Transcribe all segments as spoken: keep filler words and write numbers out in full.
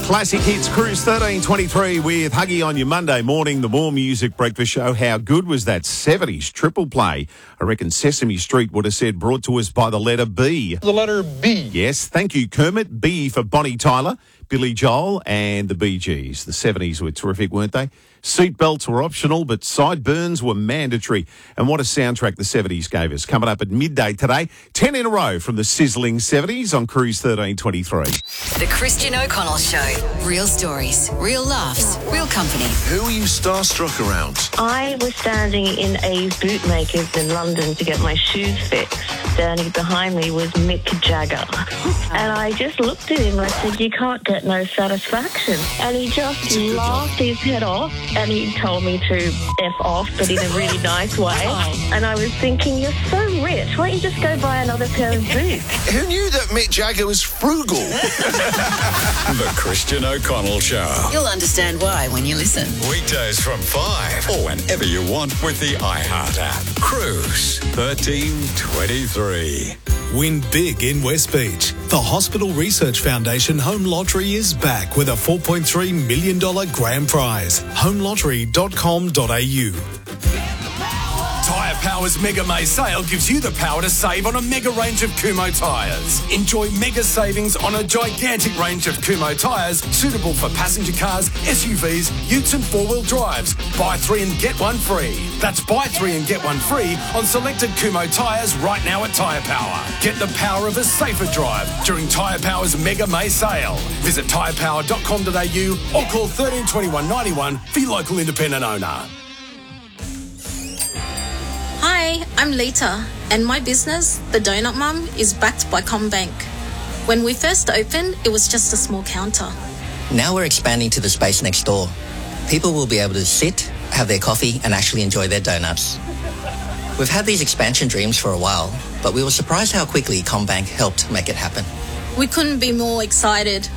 Classic Hits Cruise thirteen twenty-three with Huggy on your Monday morning, the More Music Breakfast Show. How good was that seventies triple play? I reckon Sesame Street would have said brought to us by the letter B. The letter B. Yes, thank you, Kermit. B for Bonnie Tyler, Billy Joel and the Bee Gees. The seventies were terrific, weren't they? Seatbelts were optional, but sideburns were mandatory. And what a soundtrack the seventies gave us. Coming up at midday today, ten in a row from the sizzling seventies on Cruise thirteen twenty-three. The Christian O'Connell Show. Real stories, real laughs, real company. Who are you starstruck around? I was standing in a bootmaker's in London to get my shoes fixed. Standing behind me was Mick Jagger. And I just looked at him and I said, "You can't get no satisfaction." And he just laughed his head off and he told me to F off, but in a really nice way. And I was thinking, you're so rich. Why don't you just go buy another pair of boots? Who knew that Mick Jagger was frugal? The Christian O'Connell Show. You'll understand why when you listen. Weekdays from five or whenever you want with the iHeart app. Cruise thirteen twenty-three. Win big in West Beach. The Hospital Research Foundation Home Lottery is back with a four point three million dollars grand prize. home lottery dot com dot a u. Tyre Power's Mega May sale gives you the power to save on a mega range of Kumho tyres. Enjoy mega savings on a gigantic range of Kumho tyres suitable for passenger cars, S U Vs, utes and four-wheel drives. Buy three and get one free. That's buy three and get one free on selected Kumho tyres right now at Tyre Power. Get the power of a safer drive during Tyre Power's Mega May sale. Visit tyre power dot com dot a u or call thirteen twenty-one ninety-one for your local independent owner. Hi, I'm Lita, and my business, The Donut Mum, is backed by CommBank. When we first opened, it was just a small counter. Now we're expanding to the space next door. People will be able to sit, have their coffee, and actually enjoy their donuts. We've had these expansion dreams for a while, but we were surprised how quickly CommBank helped make it happen. We couldn't be more excited.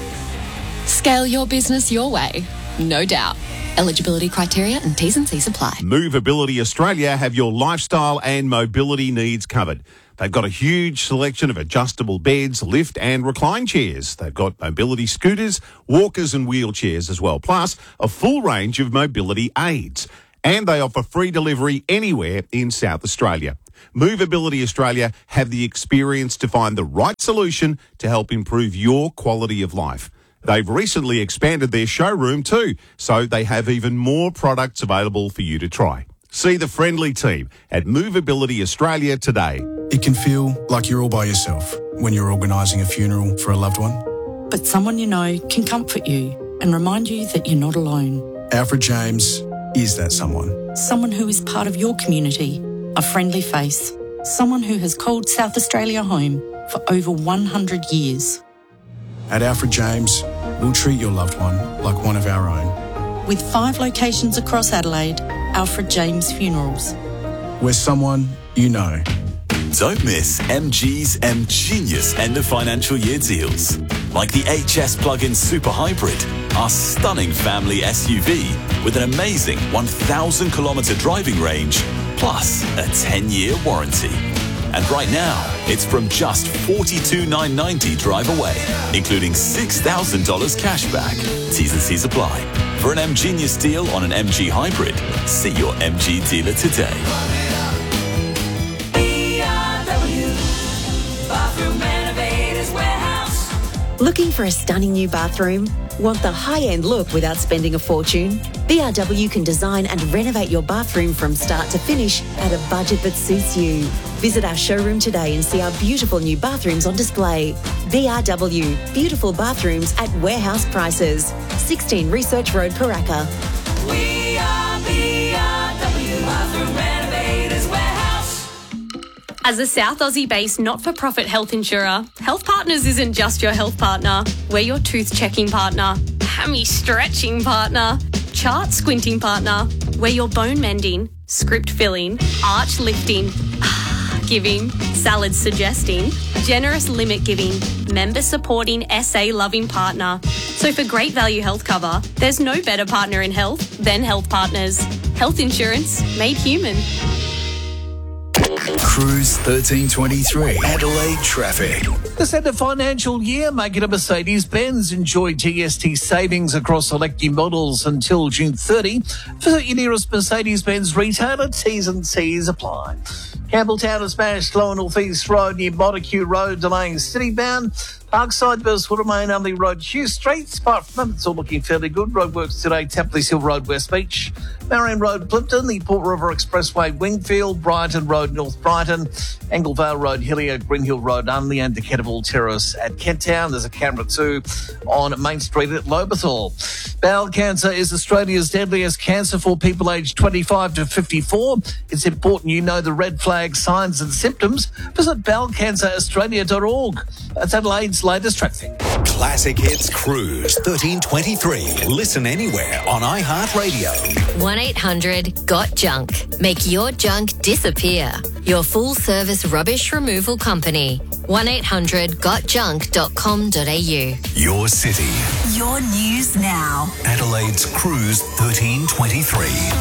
Scale your business your way, no doubt. Eligibility criteria and T's and C's apply. Movability Australia have your lifestyle and mobility needs covered. They've got a huge selection of adjustable beds, lift and recline chairs. They've got mobility scooters, walkers and wheelchairs as well, plus a full range of mobility aids. And they offer free delivery anywhere in South Australia. Movability Australia have the experience to find the right solution to help improve your quality of life. They've recently expanded their showroom too, so they have even more products available for you to try. See the friendly team at Movability Australia today. It can feel like you're all by yourself when you're organising a funeral for a loved one. But someone you know can comfort you and remind you that you're not alone. Alfred James is that someone. Someone who is part of your community, a friendly face, someone who has called South Australia home for over one hundred years. At Alfred James, we'll treat your loved one like one of our own. With five locations across Adelaide, Alfred James Funerals. We're someone you know. Don't miss M G's M Genius end of financial year deals. Like the H S plug-in Super Hybrid, our stunning family S U V with an amazing one thousand kilometre driving range, plus a ten-year warranty. And right now, it's from just forty-two thousand nine hundred ninety dollars drive away, including six thousand dollars cash back. T's and C's apply. For an M Genius deal on an M G Hybrid, see your M G dealer today. Looking for a stunning new bathroom? Want the high-end look without spending a fortune? B R W can design and renovate your bathroom from start to finish at a budget that suits you. Visit our showroom today and see our beautiful new bathrooms on display. B R W, beautiful bathrooms at warehouse prices. sixteen Research Road, Paraka. We are B R W, Bathroom Renovators Warehouse. As a South Aussie-based not-for-profit health insurer, Health Partners isn't just your health partner. We're your tooth-checking partner, hammy-stretching partner, chart-squinting partner. We're your bone-mending, script-filling, arch-lifting, giving, salad-suggesting, generous limit-giving, member-supporting, S A-loving partner. So for great value health cover, there's no better partner in health than Health Partners. Health insurance made human. Cruise thirteen twenty-three. Adelaide traffic. This end of financial year, make it a Mercedes-Benz. Enjoy G S T savings across select new models until June thirtieth. Visit your nearest Mercedes-Benz retailer. T's and C's apply. Campbelltown has smashed lower North East Road near Montague Road, delaying city-bound. Parkside bus will remain only Road Hughes Street. Apart from that, it's all looking fairly good. Roadworks today, Tapley Hill Road, West Beach. Marion Road, Plimpton. The Port River Expressway, Wingfield. Brighton Road, North Brighton. Anglevale Road, Hillier. Green Hill Road, Unley. And Decatable Terrace at Kent Town. There's a camera too on Main Street at Lobethal. Bowel cancer is Australia's deadliest cancer for people aged twenty-five to fifty-four. It's important you know the red flag signs and symptoms. Visit bowel cancer australia dot org. That's Adelaide's latest traffic. Classic Hits Cruise thirteen twenty-three. Listen anywhere on iHeartRadio. one eight hundred got junk. Make your junk disappear. Your full service rubbish removal company. one eight hundred got junk dot com dot a u. Your city. Your news now. Adelaide's Cruise thirteen twenty-three.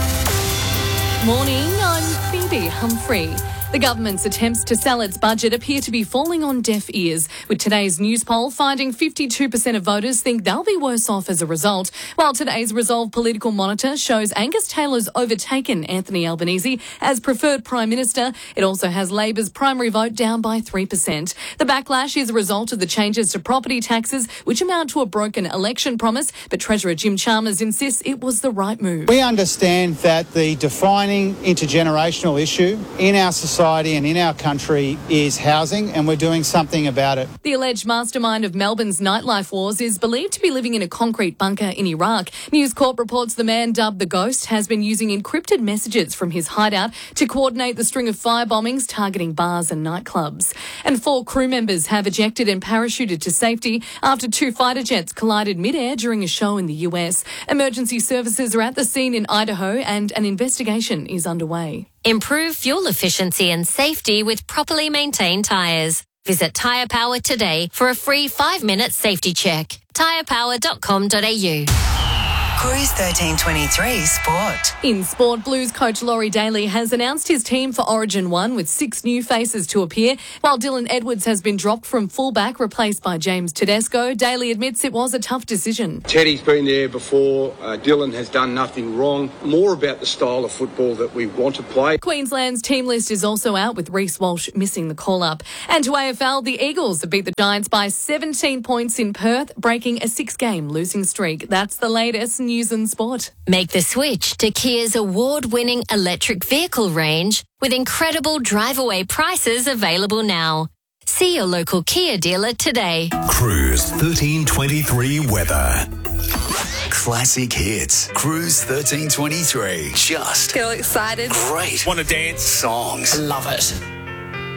Morning, I'm Phoebe Humphrey. The government's attempts to sell its budget appear to be falling on deaf ears, with today's news poll finding fifty-two percent of voters think they'll be worse off as a result, while today's Resolve Political Monitor shows Angus Taylor's overtaken Anthony Albanese as preferred Prime Minister. It also has Labor's primary vote down by three percent. The backlash is a result of the changes to property taxes, which amount to a broken election promise, but Treasurer Jim Chalmers insists it was the right move. We understand that the defining intergenerational issue in our society and in our country is housing, and we're doing something about it. The alleged mastermind of Melbourne's nightlife wars is believed to be living in a concrete bunker in Iraq. News Corp reports the man dubbed the Ghost has been using encrypted messages from his hideout to coordinate the string of fire bombings targeting bars and nightclubs. And four crew members have ejected and parachuted to safety after two fighter jets collided mid-air during a show in the U S. Emergency services are at the scene in Idaho and an investigation is underway. Improve fuel efficiency and safety with properly maintained tyres. Visit Tyre Power today for a free five-minute safety check. tyre power dot com dot a u. Cruise thirteen twenty-three Sport. In sport, Blues coach Laurie Daly has announced his team for Origin one with six new faces to appear. While Dylan Edwards has been dropped from fullback, replaced by James Tedesco, Daly admits it was a tough decision. Teddy's been there before. Uh, Dylan has done nothing wrong. More about the style of football that we want to play. Queensland's team list is also out, with Reece Walsh missing the call-up. And to A F L, the Eagles have beat the Giants by seventeen points in Perth, breaking a six-game losing streak. That's the latest news and sport. Make the switch to Kia's award-winning electric vehicle range with incredible drive-away prices available now. See your local Kia dealer today. Cruise thirteen twenty-three weather. Classic Hits. Cruise thirteen twenty-three. Just feel excited. Great. Want to dance? Songs. Love it.